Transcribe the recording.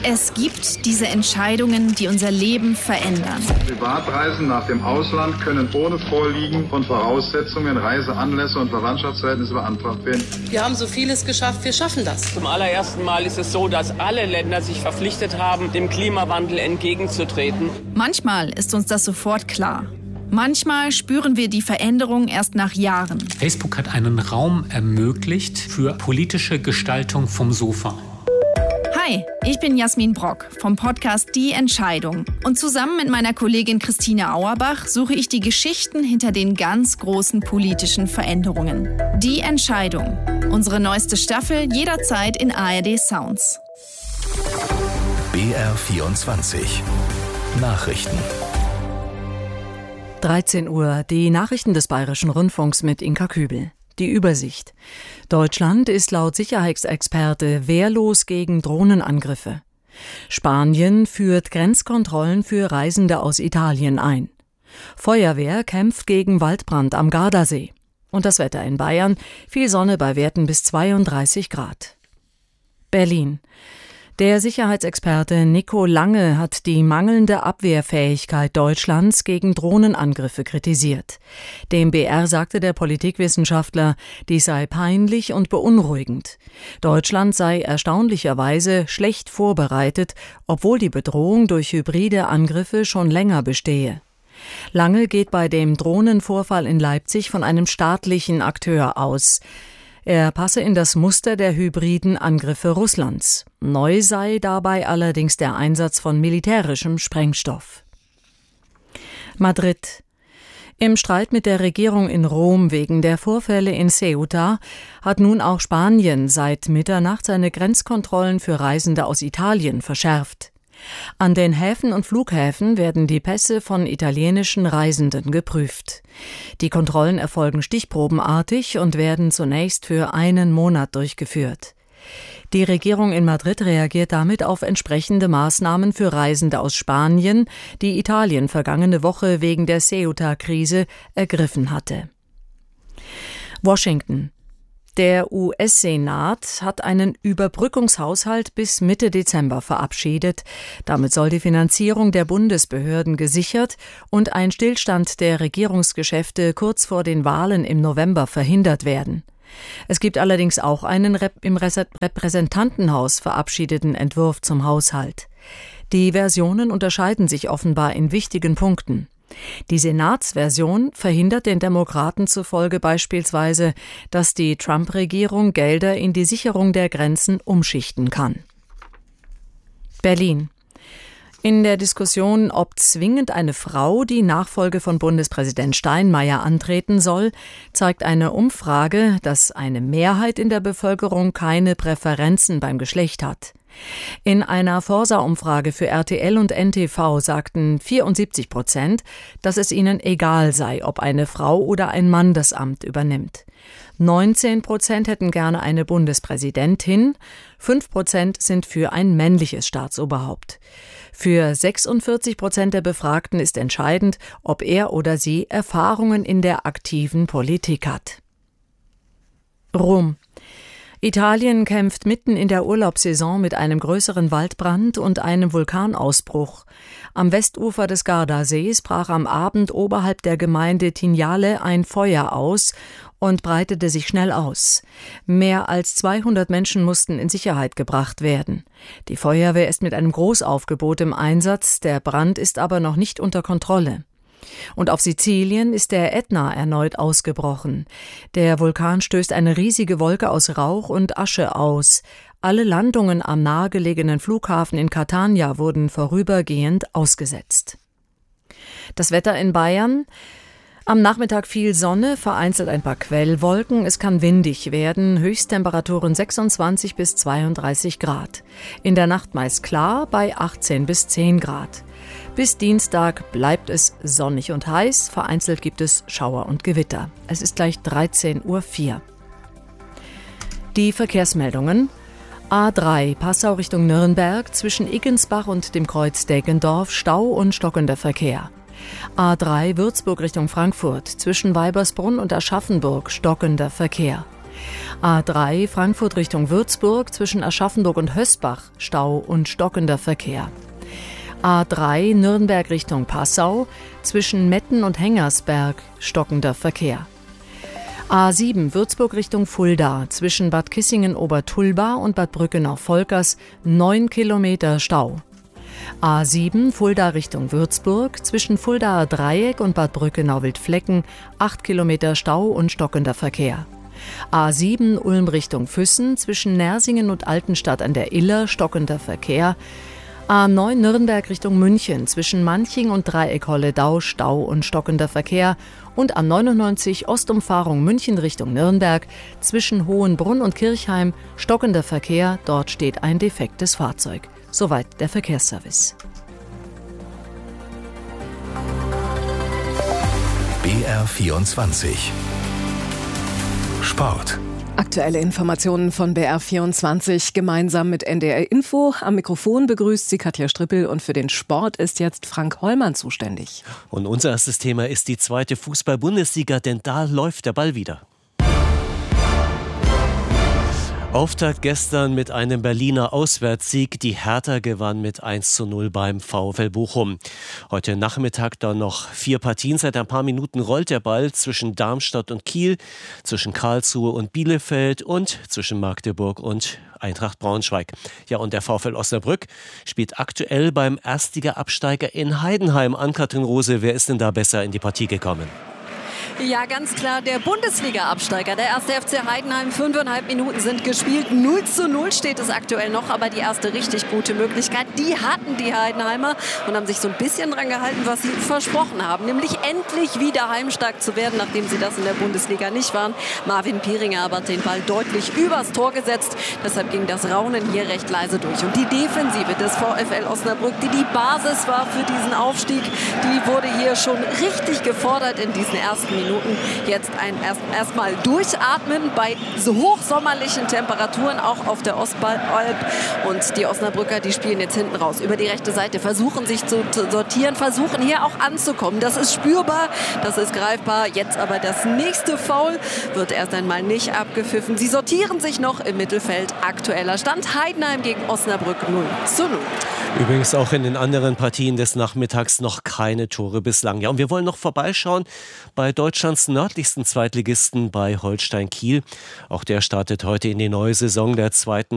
Es gibt diese Entscheidungen, die unser Leben verändern. Privatreisen nach dem Ausland können ohne Vorliegen von Voraussetzungen, Reiseanlässe und Verwandtschaftsverhältnisse beantragt werden. Wir haben so vieles geschafft, wir schaffen das. Zum allerersten Mal ist es so, dass alle Länder sich verpflichtet haben, dem Klimawandel entgegenzutreten. Manchmal ist uns das sofort klar. Manchmal spüren wir die Veränderung erst nach Jahren. Facebook hat einen Raum ermöglicht für politische Gestaltung vom Sofa. Hi, ich bin Jasmin Brock vom Podcast Die Entscheidung. Und zusammen mit meiner Kollegin Christine Auerbach suche ich die Geschichten hinter den ganz großen politischen Veränderungen. Die Entscheidung. Unsere neueste Staffel jederzeit in ARD Sounds. BR24 Nachrichten. 13 Uhr, die Nachrichten des Bayerischen Rundfunks mit Inka Kübel. Die Übersicht. Deutschland ist laut Sicherheitsexperte wehrlos gegen Drohnenangriffe. Spanien führt Grenzkontrollen für Reisende aus Italien ein. Feuerwehr kämpft gegen Waldbrand am Gardasee. Und das Wetter in Bayern, viel Sonne bei Werten bis 32 Grad. Berlin. Der Sicherheitsexperte Nico Lange hat die mangelnde Abwehrfähigkeit Deutschlands gegen Drohnenangriffe kritisiert. Dem BR sagte der Politikwissenschaftler, dies sei peinlich und beunruhigend. Deutschland sei erstaunlicherweise schlecht vorbereitet, obwohl die Bedrohung durch hybride Angriffe schon länger bestehe. Lange geht bei dem Drohnenvorfall in Leipzig von einem staatlichen Akteur aus. Er passe in das Muster der hybriden Angriffe Russlands. Neu sei dabei allerdings der Einsatz von militärischem Sprengstoff. Madrid. Im Streit mit der Regierung in Rom wegen der Vorfälle in Ceuta hat nun auch Spanien seit Mitternacht seine Grenzkontrollen für Reisende aus Italien verschärft. An den Häfen und Flughäfen werden die Pässe von italienischen Reisenden geprüft. Die Kontrollen erfolgen stichprobenartig und werden zunächst für einen Monat durchgeführt. Die Regierung in Madrid reagiert damit auf entsprechende Maßnahmen für Reisende aus Spanien, die Italien vergangene Woche wegen der Ceuta-Krise ergriffen hatte. Washington. Der US-Senat hat einen Überbrückungshaushalt bis Mitte Dezember verabschiedet. Damit soll die Finanzierung der Bundesbehörden gesichert und ein Stillstand der Regierungsgeschäfte kurz vor den Wahlen im November verhindert werden. Es gibt allerdings auch einen im Repräsentantenhaus verabschiedeten Entwurf zum Haushalt. Die Versionen unterscheiden sich offenbar in wichtigen Punkten. Die Senatsversion verhindert den Demokraten zufolge beispielsweise, dass die Trump-Regierung Gelder in die Sicherung der Grenzen umschichten kann. Berlin. In der Diskussion, ob zwingend eine Frau die Nachfolge von Bundespräsident Steinmeier antreten soll, zeigt eine Umfrage, dass eine Mehrheit in der Bevölkerung keine Präferenzen beim Geschlecht hat. In einer Forsa-Umfrage für RTL und NTV sagten 74%, dass es ihnen egal sei, ob eine Frau oder ein Mann das Amt übernimmt. 19% hätten gerne eine Bundespräsidentin, 5% sind für ein männliches Staatsoberhaupt. Für 46% der Befragten ist entscheidend, ob er oder sie Erfahrungen in der aktiven Politik hat. Rom. Italien kämpft mitten in der Urlaubssaison mit einem größeren Waldbrand und einem Vulkanausbruch. Am Westufer des Gardasees brach am Abend oberhalb der Gemeinde Tignale ein Feuer aus und breitete sich schnell aus. Mehr als 200 Menschen mussten in Sicherheit gebracht werden. Die Feuerwehr ist mit einem Großaufgebot im Einsatz, der Brand ist aber noch nicht unter Kontrolle. Und auf Sizilien ist der Ätna erneut ausgebrochen. Der Vulkan stößt eine riesige Wolke aus Rauch und Asche aus. Alle Landungen am nahegelegenen Flughafen in Catania wurden vorübergehend ausgesetzt. Das Wetter in Bayern. Am Nachmittag viel Sonne, vereinzelt ein paar Quellwolken. Es kann windig werden, Höchsttemperaturen 26 bis 32 Grad. In der Nacht meist klar bei 18 bis 10 Grad. Bis Dienstag bleibt es sonnig und heiß, vereinzelt gibt es Schauer und Gewitter. Es ist gleich 13:04 Uhr. Die Verkehrsmeldungen. A3 Passau Richtung Nürnberg, zwischen Iggensbach und dem Kreuz Deggendorf Stau und stockender Verkehr. A3 Würzburg Richtung Frankfurt, zwischen Weibersbrunn und Aschaffenburg stockender Verkehr. A3 Frankfurt Richtung Würzburg zwischen Aschaffenburg und Hösbach, Stau und stockender Verkehr. A3 Nürnberg Richtung Passau zwischen Metten und Hengersberg, stockender Verkehr. A7 Würzburg Richtung Fulda zwischen Bad Kissingen-Obertulba und Bad Brückenau-Volkers 9 Kilometer Stau. A7 Fulda Richtung Würzburg zwischen Fuldaer Dreieck und Bad Brückenau-Wildflecken 8 Kilometer Stau und stockender Verkehr. A7 Ulm Richtung Füssen zwischen Nersingen und Altenstadt an der Iller stockender Verkehr. A9 Nürnberg Richtung München zwischen Manching und Dreieck-Holledau Stau und stockender Verkehr und A99 Ostumfahrung München Richtung Nürnberg zwischen Hohenbrunn und Kirchheim stockender Verkehr, dort steht ein defektes Fahrzeug. Soweit der Verkehrsservice. BR24 Sport. Aktuelle Informationen von BR24 gemeinsam mit NDR Info. Am Mikrofon begrüßt sie Katja Strippel und für den Sport ist jetzt Frank Hollmann zuständig. Und unser erstes Thema ist die zweite Fußball-Bundesliga, denn da läuft der Ball wieder. Auftakt gestern mit einem Berliner Auswärtssieg. Die Hertha gewann mit 1:0 beim VfL Bochum. Heute Nachmittag dann noch 4 Partien. Seit ein paar Minuten rollt der Ball zwischen Darmstadt und Kiel, zwischen Karlsruhe und Bielefeld und zwischen Magdeburg und Eintracht Braunschweig. Ja, und der VfL Osnabrück spielt aktuell beim Erstliga-Absteiger in Heidenheim. Ann-Kathrin Rose, wer ist denn da besser in die Partie gekommen? Ja, ganz klar, der Bundesliga-Absteiger, der 1. FC Heidenheim. 5,5 Minuten sind gespielt. 0:0 steht es aktuell noch, aber die erste richtig gute Möglichkeit, die hatten die Heidenheimer und haben sich so ein bisschen dran gehalten, was sie versprochen haben, nämlich endlich wieder heimstark zu werden, nachdem sie das in der Bundesliga nicht waren. Marvin Pieringer aber hat den Ball deutlich übers Tor gesetzt, deshalb ging das Raunen hier recht leise durch. Und die Defensive des VfL Osnabrück, die die Basis war für diesen Aufstieg, die wurde hier schon richtig gefordert in diesen ersten Minuten. Jetzt erstmal durchatmen bei so hochsommerlichen Temperaturen, auch auf der Ostalb. Und die Osnabrücker, die spielen jetzt hinten raus über die rechte Seite, versuchen sich zu sortieren, versuchen hier auch anzukommen. Das ist spürbar, das ist greifbar. Jetzt aber das nächste Foul wird erst einmal nicht abgepfiffen. Sie sortieren sich noch im Mittelfeld. Aktueller Stand: Heidenheim gegen Osnabrück 0:0. Übrigens auch in den anderen Partien des Nachmittags noch keine Tore bislang. Ja, und wir wollen noch vorbeischauen bei Deutschlands nördlichsten Zweitligisten, bei Holstein Kiel. Auch der startet heute in die neue Saison der zweiten